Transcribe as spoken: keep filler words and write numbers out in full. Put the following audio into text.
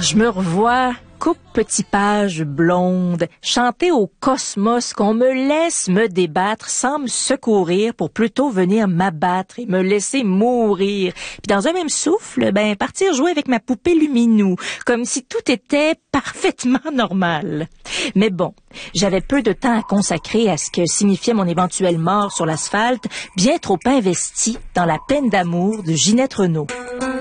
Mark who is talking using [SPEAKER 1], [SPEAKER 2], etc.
[SPEAKER 1] je me revois, coupe petit page blonde, chanter au cosmos qu'on me laisse me débattre sans me secourir pour plutôt venir m'abattre et me laisser mourir. Puis dans un même souffle, ben partir jouer avec ma poupée Luminou, comme si tout était parfaitement normal. Mais bon, j'avais peu de temps à consacrer à ce que signifiait mon éventuelle mort sur l'asphalte, bien trop investi dans la peine d'amour de Ginette Renault.